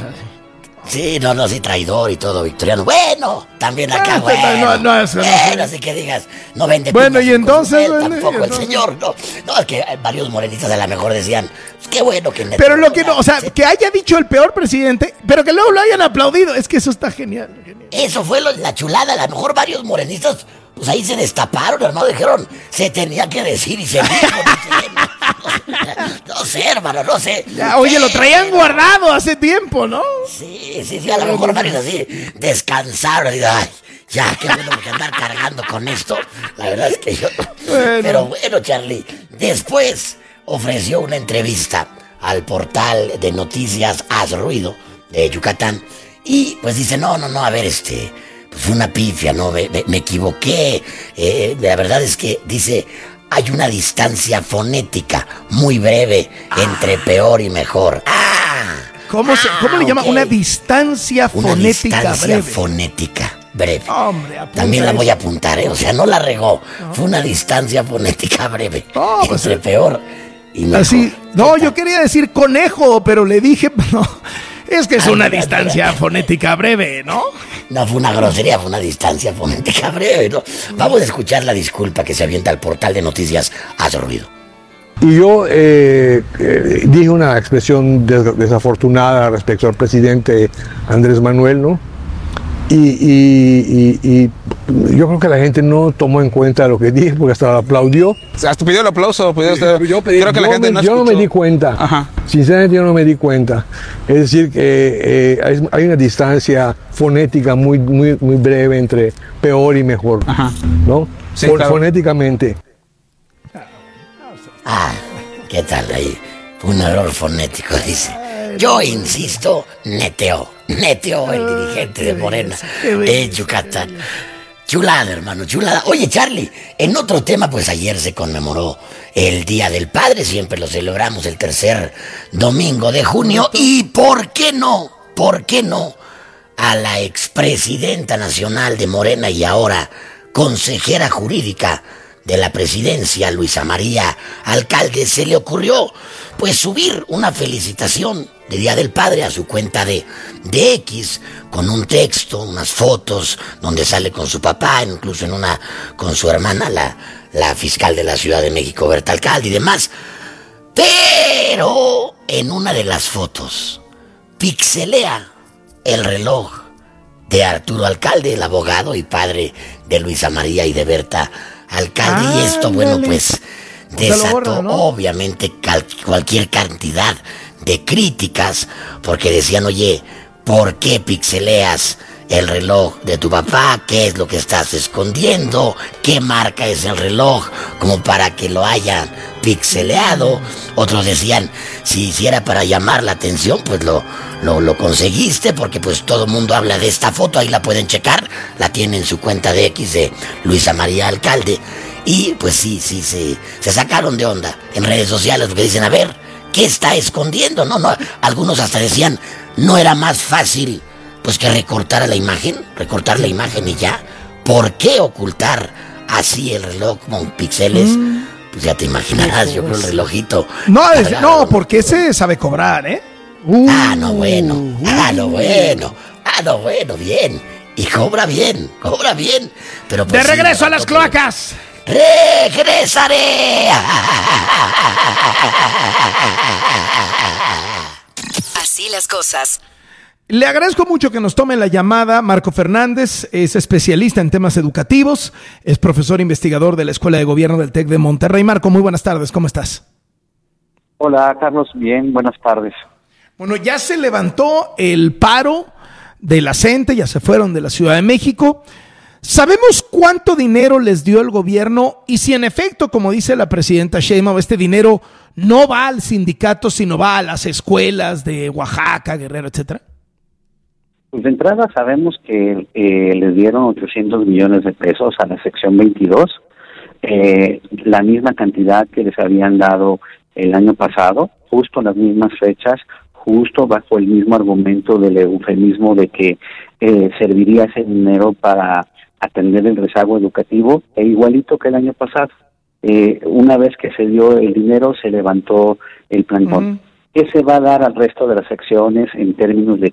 sea. Sí, sí, traidor y todo, Victoriano. Bueno, también acá, bueno, así que digas, no vende. Bueno, y entonces... tampoco el señor, no, es que varios morenistas a lo mejor decían, qué bueno que... Pero lo que no, o sea, que haya dicho el peor presidente, pero que luego lo hayan aplaudido, es que eso está genial. Eso fue la chulada, a lo mejor varios morenistas, pues ahí se destaparon, hermano, dijeron, se tenía que decir y se dijo, no sé, hermano, no sé. Ya, oye, lo traían guardado hace tiempo, ¿no? Sí, a lo mejor varios así descansaron y ay, ya, qué bueno que andar cargando con esto. La verdad es que yo... Bueno. Pero bueno, Charlie, después ofreció una entrevista al portal de noticias Haz Ruido de Yucatán y pues dice, no, a ver, pues fue una pifia, ¿no? Me equivoqué. La verdad es que dice... Hay una distancia fonética muy breve entre peor y mejor. ¿Cómo le llama? Una distancia fonética breve. Hombre, también la voy a apuntar, O sea, no la regó. No. Fue una distancia fonética breve. Entre peor y mejor. Así, yo quería decir conejo, pero le dije, no. Es que es una distancia fonética breve, ¿no? No fue una grosería, fue una distancia fonética breve, ¿no? Vamos a escuchar la disculpa que se avienta al portal de noticias Haz Ruido. Y yo dije una expresión desafortunada respecto al presidente Andrés Manuel, ¿no? Y yo creo que la gente no tomó en cuenta lo que dije porque hasta lo aplaudió. Hasta pidió el aplauso. Yo no me di cuenta. Ajá. Sinceramente yo no me di cuenta. Es decir, que hay una distancia fonética muy breve entre peor y mejor. Ajá. ¿No? Sí, claro. Fonéticamente. ¿Qué tal ahí? Un error fonético, dice. Yo insisto, neteó el dirigente de Morena en Yucatán. Chulada, hermano, chulada. Oye, Charlie, en otro tema, pues ayer se conmemoró el Día del Padre, siempre lo celebramos el tercer domingo de junio. ¿Y por qué no? A la expresidenta nacional de Morena y ahora consejera jurídica de la presidencia, Luisa María Alcalde, se le ocurrió pues subir una felicitación de Día del Padre a su cuenta de X, con un texto, unas fotos donde sale con su papá, incluso con su hermana, la fiscal de la Ciudad de México, Berta Alcalde y demás. Pero en una de las fotos pixelea el reloj de Arturo Alcalde, el abogado y padre de Luisa María y de Berta Alcalde, y esto, bueno, pues desató obviamente cualquier cantidad de críticas, porque decían, oye, ¿por qué pixeleas el reloj de tu papá? ¿Qué es lo que estás escondiendo? ¿Qué marca es el reloj? Como para que lo hayan pixeleado. Otros decían, si era para llamar la atención, pues lo conseguiste, porque pues todo el mundo habla de esta foto, ahí la pueden checar, la tiene en su cuenta de X de Luisa María Alcalde. Y pues sí, se sacaron de onda en redes sociales, porque dicen, a ver, ¿qué está escondiendo? No, algunos hasta decían, ¿no era más fácil pues que recortar la imagen y ya? ¿Por qué ocultar así el reloj con píxeles? Pues ya te imaginarás, yo creo el relojito. No, porque ese sabe cobrar, ¿eh? Bueno, bien. Y cobra bien. Pero pues, de regreso a las cloacas. ¡Regresaré! Así las cosas. Le agradezco mucho que nos tome la llamada. Marco Fernández es especialista en temas educativos, es profesor investigador de la Escuela de Gobierno del TEC de Monterrey. Marco, muy buenas tardes, ¿cómo estás? Hola, Carlos, bien, buenas tardes. Bueno, ya se levantó el paro de la CENTE, ya se fueron de la Ciudad de México. ¿Sabemos cuánto dinero les dio el gobierno y si en efecto, como dice la presidenta Sheinbaum, este dinero no va al sindicato, sino va a las escuelas de Oaxaca, Guerrero, etcétera? Pues de entrada sabemos que les dieron 800 millones de pesos a la sección 22, la misma cantidad que les habían dado el año pasado, justo en las mismas fechas, justo bajo el mismo argumento del eufemismo de que serviría ese dinero para atender el rezago educativo, e igualito que el año pasado. Una vez que se dio el dinero, se levantó el plantón. ¿Qué se va a dar al resto de las secciones en términos de